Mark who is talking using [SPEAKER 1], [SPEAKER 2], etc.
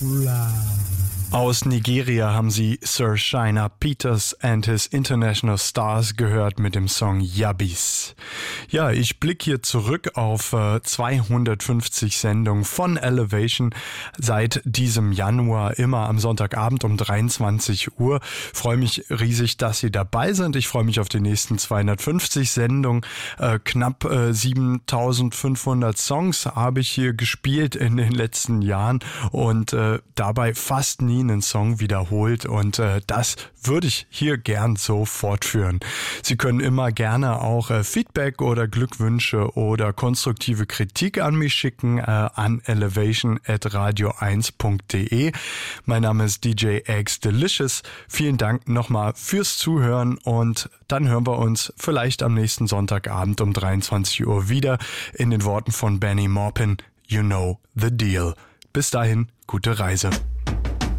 [SPEAKER 1] Aus Nigeria haben Sie Sir Shina Peters and his International Stars gehört mit dem Song Yabis. Ja, ich blicke hier zurück auf 250 Sendungen von Elevation seit diesem Januar, immer am Sonntagabend um 23 Uhr. Freue mich riesig, dass Sie dabei sind. Ich freue mich auf die nächsten 250 Sendungen. Knapp 7500 Songs habe ich hier gespielt in den letzten Jahren und dabei fast nie einen Song wiederholt und das würde ich hier gern so fortführen. Sie können immer gerne auch Feedback oder Glückwünsche oder konstruktive Kritik an mich schicken an elevation@radio1.de. Mein Name ist DJ Eggs Delicious. Vielen Dank nochmal fürs Zuhören und dann hören wir uns vielleicht am nächsten Sonntagabend um 23 Uhr wieder in den Worten von Benny Maupin. You know the deal. Bis dahin, gute Reise.